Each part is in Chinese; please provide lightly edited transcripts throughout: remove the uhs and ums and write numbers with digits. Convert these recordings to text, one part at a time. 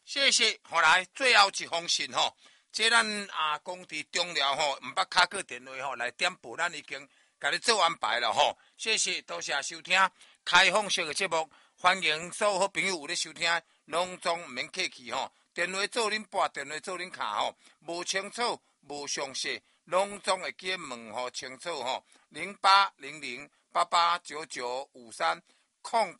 谢谢。后来最后一封信吼，这咱讲伫中寮吼，毋捌敲过电话吼来点播，咱已经甲你做安排了吼。谢谢，多谢收听开放式的节目，欢迎所有好朋友有咧收听，拢总毋免客气吼。电话做恁拨，电话做恁卡吼，无清楚无详细，拢总会记问吼清楚吼。0800889953空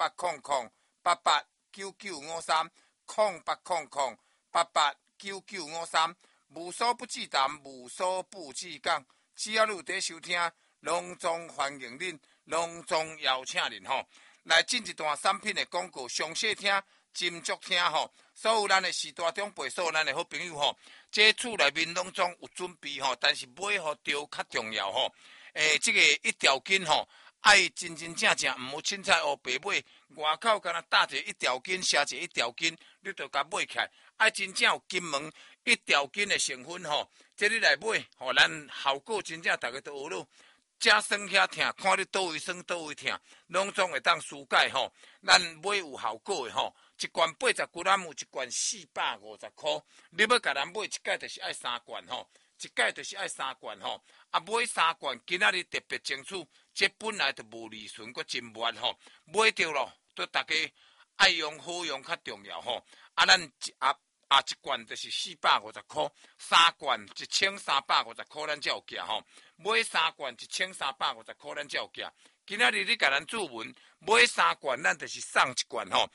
800889953。0800889953，无所不至谈，无所不至讲。只要你有在收听，拢总欢迎恁，拢总邀请恁吼。来进一段产品的广告，详细听，斟酌听吼。所有咱的时代长辈，所有咱的好朋友吼，这厝内面拢总有准备吼，但是买好着较重要吼。这个一条筋吼。爱真正正，毋好凊彩黑白买，外口敢若搭一条筋，写一条筋，你就甲买起来。爱真正有金门一条筋的成分吼，这你来买，吼，咱效果真正大家都学了。遮酸遐疼，看你倒位酸倒位疼，拢总会当疏解吼。咱买有效果的吼，一罐80几仔，有一罐450块。你要甲咱买一盖，就是爱3罐吼。一盖就是爱3罐吼，买3罐，今仔日特别清楚，这本来就无利润，阁真抹吼，买着咯，对大家爱用好用较重要吼。咱一罐就是450块，3罐1350块，咱才有价吼。买3罐1350块，咱才有价。今仔日你甲咱注文，买3罐，咱就是送1罐吼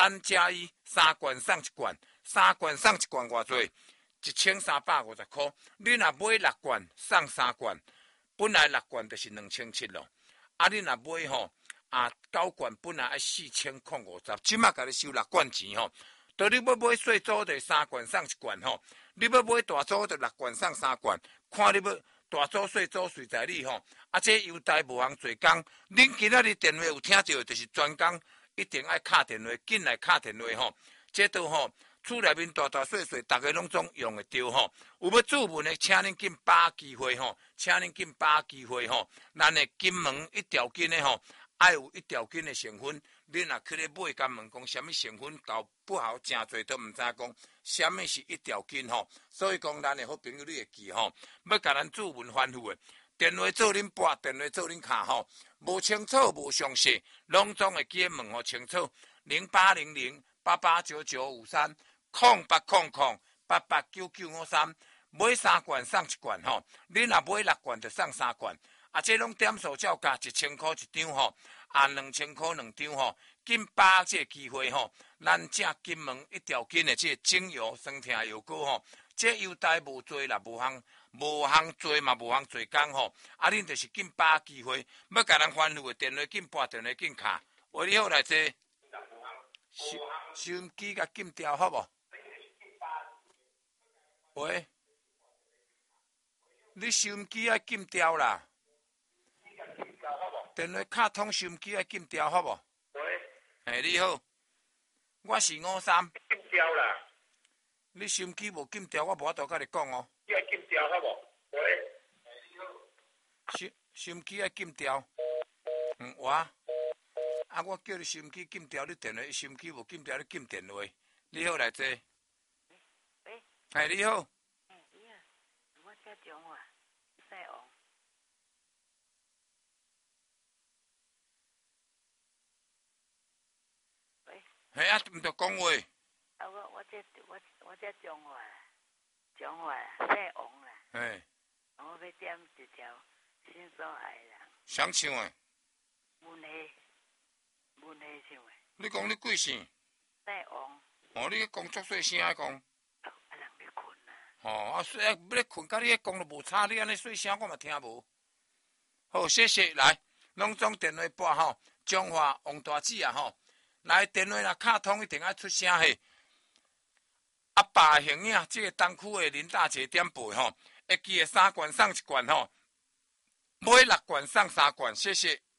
，3+1，3罐送1罐，3罐送1罐偌济？1350块，你若买6罐送3罐，本来6罐就是2700咯。你若买吼9罐本来要4050，即马甲你收6罐钱吼。到你要买小组就3罐送1罐吼，你要买大组就6罐送3罐，看你要大组小组随在你吼。这优待无通做工，恁今仔日电话有听到，就是专工一定爱敲电话，紧来敲电话吼。这都吼。厝内面大大小小，大家拢总用会着吼。有要注文的，请恁紧把握机会吼，请恁紧把握机会吼。咱的金门一条筋的吼，爱有一条筋的成分。恁若去咧买，甲问讲什么成分够不好，真侪都毋知讲什么是一条筋吼。所以讲，咱的好朋友你会记吼，要甲咱注文反复的。电话做恁拨，电话做恁卡吼，无清楚无详细，拢总会记问吼清楚。0800889953。0800889953，买3罐送1罐吼。你若买6罐就送3罐，这拢点数照价1000块一张吼，2000块2张吼。紧把握这个机会吼，咱正金门一条筋的这精油酸疼药膏吼，这优待无做啦，无通做嘛，无通做工吼。恁就是紧把握机会，要甲咱欢呼的电话紧拨，电话紧卡。喂，你好，来坐。收音机甲禁掉好无？喂，你收音机爱禁掉啦。电话卡通收音机爱禁掉好无？喂，你好，我是53。禁掉啦。你收音机无禁掉，我无法度甲你讲哦。你爱禁掉好无？喂，你好。收音机爱禁掉。我。我叫你收音机禁掉，你电话收音机无禁掉，你禁电话。你好，来坐。喂。你好。我叫蒋华，姓王。喂。毋着讲话。我叫蒋华，姓王啦。我要点一条心所爱人。谁唱的？文气唱的。你讲你几姓？姓王。你讲足细声讲。人咧困啦。要咧困，甲你咧讲都无差，你安尼细声我嘛听无。好，谢谢。来，拢总电话拨吼，中华王大姊啊吼。来电话若卡通一定爱出声嘿。阿爸的形影，这个东区的林大姐点背吼，会记的3罐送1罐吼，买6罐送3罐，谢谢。